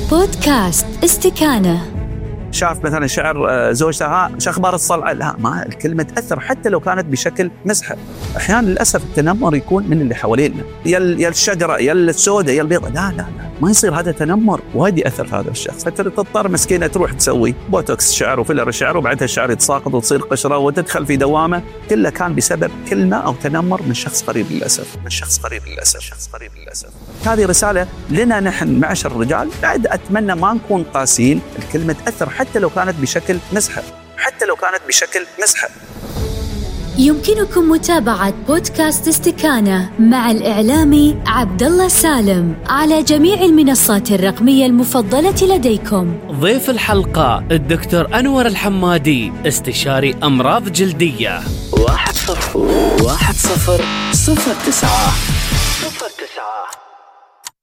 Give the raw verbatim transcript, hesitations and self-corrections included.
بودكاست استكانة. شاف مثلا شعر زوجتها شو اخبار الصلعه، لا ما الكلمه تاثر حتى لو كانت بشكل مزحه. احيانا للاسف التنمر يكون من اللي حوالينا، يا يا الشجره يا السوداء يا البيضاء، لا لا لا ما يصير، هذا تنمر وايد ياثر في هذا الشخص. فتضطر مسكينه تروح تسوي بوتوكس شعر وفيلر شعر، وبعدها الشعر يتساقط وتصير قشره وتدخل في دوامه، كله كان بسبب كلمه او تنمر من شخص قريب للاسف، من شخص قريب للاسف، شخص قريب للاسف. هذه رساله لنا نحن معشر الرجال، بعد اتمنى ما نكون قاسيين، الكلمه تاثر حتى لو كانت بشكل مزحف، حتى لو كانت بشكل مزحف. يمكنكم متابعة بودكاست استكانة مع الإعلامي عبد الله سالم على جميع المنصات الرقمية المفضلة لديكم. ضيف الحلقة الدكتور أنور الحمادي، استشاري أمراض جلدية. واحد صفر واحد صفر صفر تسعة صفر تسعة.